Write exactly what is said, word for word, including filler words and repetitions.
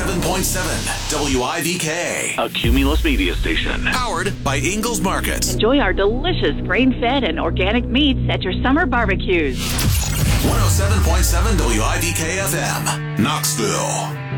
seven point seven W I V K. A Cumulus media station. Powered by Ingles Market. Enjoy our delicious grain-fed and organic meats at your summer barbecues. one oh seven point seven W I V K F M, Knoxville.